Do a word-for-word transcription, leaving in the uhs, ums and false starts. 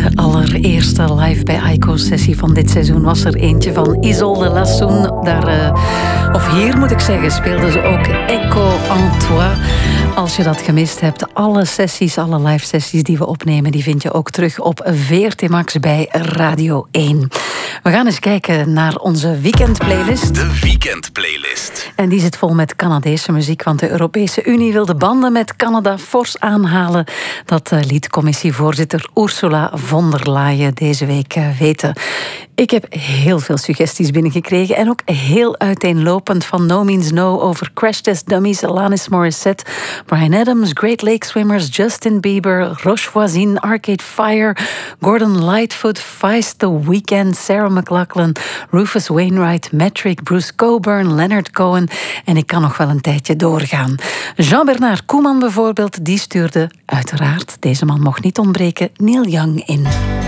De allereerste live bij Aiko-sessie van dit seizoen was er eentje van Isolde Lassoen. Daar, uh, of hier moet ik zeggen, speelde ze ook Echo en toi. Als je dat gemist hebt, alle sessies, alle live sessies die we opnemen, die vind je ook terug op V R T Max bij Radio één. We gaan eens kijken naar onze weekendplaylist. De weekendplaylist. En die zit vol met Canadese muziek, want de Europese Unie wil de banden met Canada fors aanhalen. Dat liet commissievoorzitter Ursula von der Leyen deze week weten. Ik heb heel veel suggesties binnengekregen en ook heel uiteenlopend, van No Means No over Crash Test Dummies, Alanis Morissette, Bryan Adams, Great Lake Swimmers, Justin Bieber, Roche Voisine, Arcade Fire, Gordon Lightfoot, Feist, The Weeknd, Sarah McLachlan, Rufus Wainwright, Metric, Bruce Cockburn, Leonard Cohen en ik kan nog wel een tijdje doorgaan. Jean-Bernard Koeman bijvoorbeeld, die stuurde uiteraard, deze man mocht niet ontbreken, Neil Young in.